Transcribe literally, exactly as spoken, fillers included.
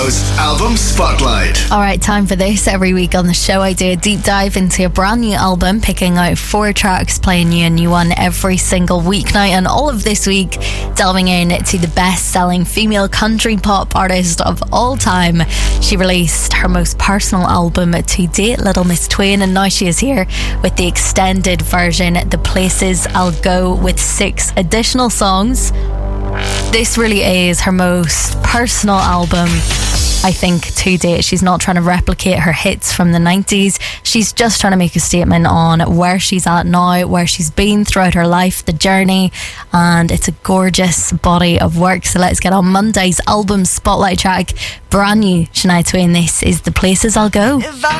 Radio's Album Spotlight. Alright, time for this. Every week on the show I do a deep dive into a brand new album, picking out four tracks, playing you a new one every single weeknight, and all of this week delving in to the best-selling female country pop artist of all time. She released her most personal album to date, Little Miss Twain, and now she is here with the extended version, The Places I'll Go, with six additional songs. This really is her most personal album, I think, to date. She's not trying to replicate her hits from the nineties. She's just trying to make a statement on where she's at now, where she's been throughout her life, the journey, and it's a gorgeous body of work. So let's get on Monday's album spotlight track. Brand new Shania Twain. This is The Places I'll Go. If I